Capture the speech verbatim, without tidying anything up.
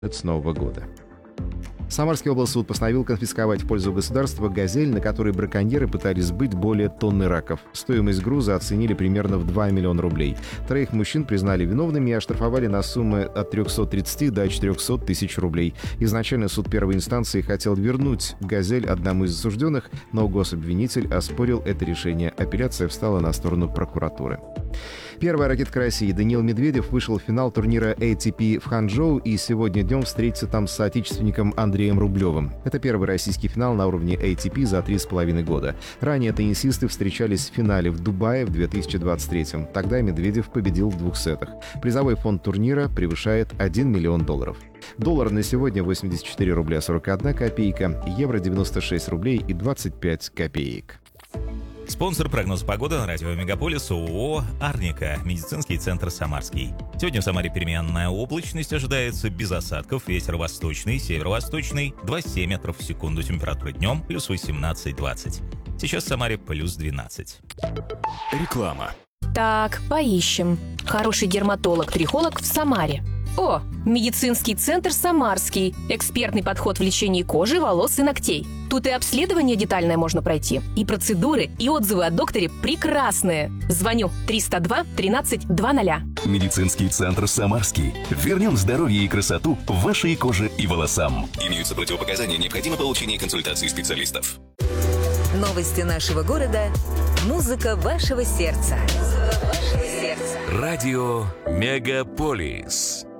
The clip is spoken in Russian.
с Нового года. Самарский облсуд постановил конфисковать в пользу государства «Газель», на которой браконьеры пытались сбыть более тонны раков. Стоимость груза оценили примерно в два миллиона рублей. Троих мужчин признали виновными и оштрафовали на суммы от трехсот тридцати до четырехсот тысяч рублей. Изначально суд первой инстанции хотел вернуть «Газель» одному из осужденных, но гособвинитель оспорил это решение. Апелляция встала на сторону прокуратуры. Первая ракетка России Даниил Медведев вышел в финал турнира эй ти пи в Ханчжоу и сегодня днем встретится там с соотечественником Андреем Рублевым. Это первый российский финал на уровне эй ти пи за три с половиной года. Ранее теннисисты встречались в финале в Дубае в две тысячи двадцать третьем. Тогда Медведев победил в двух сетах. Призовой фонд турнира превышает один миллион долларов. Доллар на сегодня восемьдесят четыре рубля сорок одна копейка, евро девяносто шесть рублей и двадцать пять копеек. Спонсор прогноза погоды на радио Мегаполис ООО «Арника», медицинский центр «Самарский». Сегодня в Самаре переменная облачность, ожидается без осадков, ветер восточный, северо-восточный, два целых семь десятых метров в секунду, температура днем плюс восемнадцать двадцать. Сейчас в Самаре плюс двенадцать. Реклама. Так, поищем. Хороший дерматолог-трихолог в Самаре. О, медицинский центр «Самарский». Экспертный подход в лечении кожи, волос и ногтей. Тут и обследование детальное можно пройти, и процедуры, и отзывы о докторе прекрасные. Звоню триста два тринадцать двадцать. Медицинский центр «Самарский». Вернем здоровье и красоту вашей коже и волосам. Имеются противопоказания, необходимо получение консультации специалистов. Новости нашего города. Музыка вашего сердца. Радио Мегаполис.